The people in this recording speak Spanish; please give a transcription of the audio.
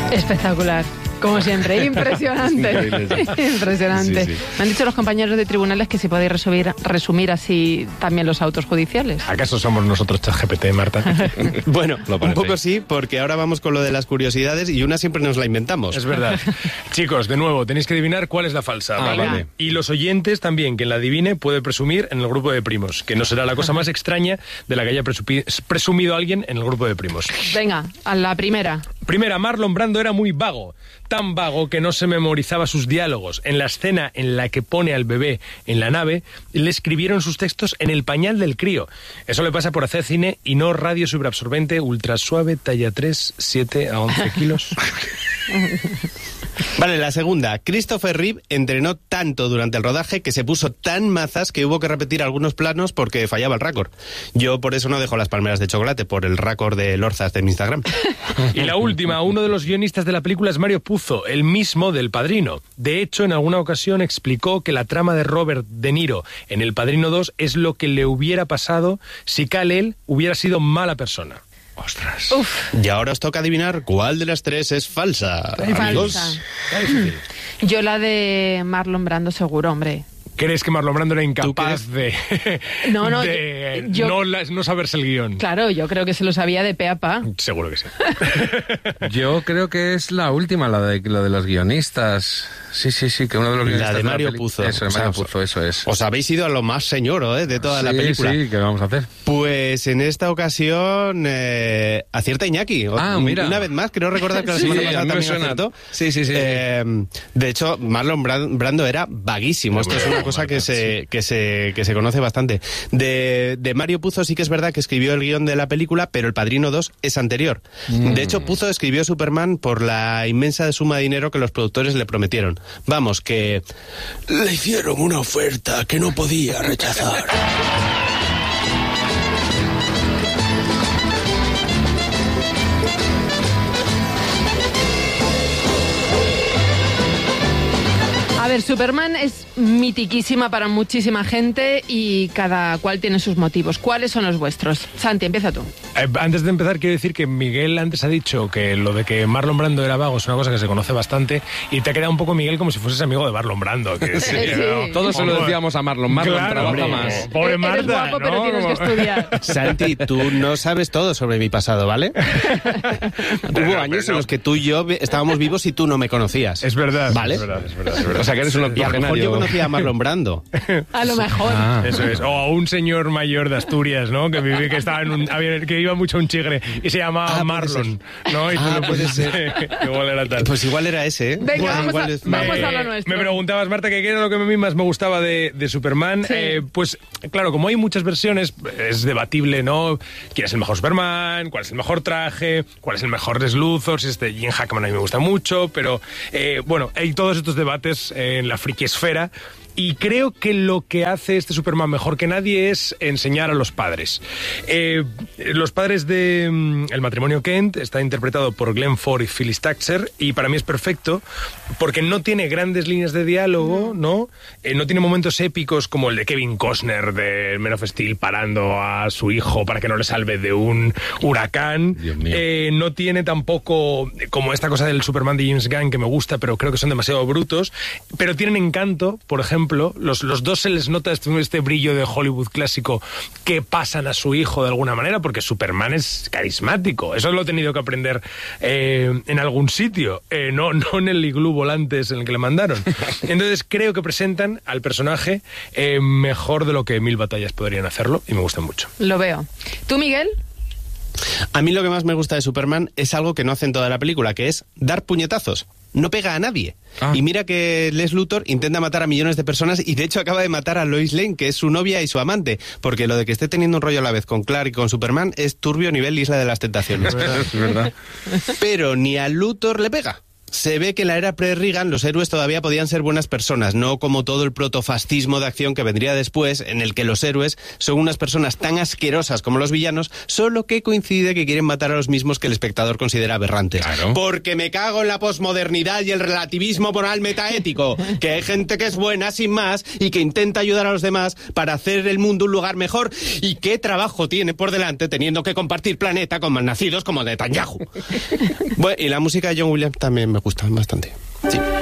Espectacular. Como siempre, impresionante. Impresionante. Sí. Me han dicho los compañeros de tribunales que si podéis resumir así también los autos judiciales. ¿Acaso somos nosotros ChatGPT, Marta? Bueno, Lo un parece. poco sí, porque ahora vamos con lo de las curiosidades y una siempre nos la inventamos. Es verdad. Chicos, de nuevo, tenéis que adivinar cuál es la falsa. ¿vale? vale. Y los oyentes también, quien la adivine puede presumir en el grupo de primos, que no será la cosa más extraña de la que haya presumido alguien en el grupo de primos. Venga, a la primera. Primera, Marlon Brando era muy vago, tan vago que no se memorizaba sus diálogos. En la escena en la que pone al bebé en la nave, le escribieron sus textos en el pañal del crío. Eso le pasa por hacer cine y no radio superabsorbente, ultra suave, talla 3, 7 a 11 kilos. Vale, la segunda. Christopher Reeve entrenó tanto durante el rodaje que se puso tan mazas que hubo que repetir algunos planos porque fallaba el récord. Yo por eso no dejo las palmeras de chocolate, por el récord de Lorzas de mi Instagram. Y la última, uno de los guionistas de la película es Mario Puzo, el mismo del Padrino. De hecho, en alguna ocasión explicó que la trama de Robert De Niro en El Padrino 2 es lo que le hubiera pasado si Kal-El hubiera sido mala persona. ¡Ostras! Uf, Y ahora os toca adivinar cuál de las tres es falsa. Amigos. falsa. Está difícil. Yo la de Marlon Brando seguro, hombre. ¿Crees que Marlon Brando era incapaz de, No, no, de yo- no saberse el guión? Claro, yo creo que se lo sabía de pe a pa. Seguro que sí. Yo creo que es la última, la de los guionistas. Sí, que uno de los La guionistas de Mario peli- Puzo. Eso, de O sea, Mario Puzo, eso es. Os habéis ido a lo más señoro de toda la película. Sí, ¿qué vamos a hacer? Pues en esta ocasión acierta Iñaki. Mira. Una vez más, creo recordar que la Sí, semana a pasada mí me también suena. acertó. Sí. De hecho, Marlon Brando era vaguísimo. Esto es una cosa que se conoce bastante. De Mario Puzo sí que es verdad que escribió el guión de la película, pero El Padrino 2 es anterior. De hecho, Puzo escribió Superman por la inmensa suma de dinero que los productores le prometieron. Vamos, que le hicieron una oferta que no podía rechazar. A ver, Superman es mitiquísima para muchísima gente y cada cual tiene sus motivos. ¿Cuáles son los vuestros? Santi, empieza tú. Antes de empezar, quiero decir que Miguel antes ha dicho que lo de que Marlon Brando era vago es una cosa que se conoce bastante y te ha quedado un poco, Miguel, como si fueses amigo de Marlon Brando. Que, Sí. ¿no? Todos se lo decíamos a Marlon. Marlon Claro, trabaja hombre. más. Pobre Eres Marta, guapo, pero ¿no? tienes que estudiar. Santi, tú no sabes todo sobre mi pasado, ¿vale? Hubo años en los que tú y yo estábamos vivos y tú no me conocías. Es verdad. ¿Vale? Es verdad. O sea, que eres un Y a lo mejor octogenario. yo conocía a Marlon Brando. A lo mejor. Eso es. O a un señor mayor de Asturias, ¿no? Que estaba en que iba mucho a un chigre y se llamaba Marlon, ¿no? Y tú no puede ser. Igual era tal. Pues igual era ese, ¿eh? Venga, vamos igual vamos a lo nuestro. Me preguntabas, Marta, que qué era lo que a mí más me gustaba de Superman. Sí. Pues, claro, como hay muchas versiones, es debatible, ¿no? ¿Quién es el mejor Superman? ¿Cuál es el mejor traje? ¿Cuál es el mejor Lex Luthor? Si Jim Hackman a mí me gusta mucho, pero bueno, hay todos estos debates en la frikiesfera. Y creo que lo que hace este Superman mejor que nadie es enseñar a los padres. Los padres de el matrimonio Kent está interpretado por Glenn Ford y Phyllis Taxer, y para mí es perfecto porque no tiene grandes líneas de diálogo, ¿no? No tiene momentos épicos como el de Kevin Costner de Men of Steel parando a su hijo para que no le salve de un huracán. Dios mío. No tiene tampoco como esta cosa del Superman de James Gunn que me gusta, pero creo que son demasiado brutos. Pero tienen encanto, por ejemplo. Los dos se les nota este brillo de Hollywood clásico que pasan a su hijo de alguna manera, porque Superman es carismático. Eso lo he tenido que aprender en algún sitio, no en el iglú volantes en el que le mandaron. Entonces creo que presentan al personaje mejor de lo que 1000 batallas podrían hacerlo, y me gustan mucho. Lo veo. ¿Tú, Miguel? A mí lo que más me gusta de Superman es algo que no hace en toda la película, que es dar puñetazos. No pega a nadie. Y mira que Lex Luthor intenta matar a millones de personas y de hecho acaba de matar a Lois Lane, que es su novia y su amante, porque lo de que esté teniendo un rollo a la vez con Clark y con Superman es turbio nivel Isla de las Tentaciones. Es verdad. Pero ni a Luthor le pega. se ve que en la era pre-Reagan los héroes todavía podían ser buenas personas, no como todo el protofascismo de acción que vendría después, en el que los héroes son unas personas tan asquerosas como los villanos, solo que coincide que quieren matar a los mismos que el espectador considera aberrantes. Claro. Porque me cago en la posmodernidad y el relativismo moral metaético, que hay gente que es buena sin más y que intenta ayudar a los demás para hacer el mundo un lugar mejor, y qué trabajo tiene por delante teniendo que compartir planeta con malnacidos como Netanyahu. Bueno, y la música de John Williams también me gusta bastante. Sí.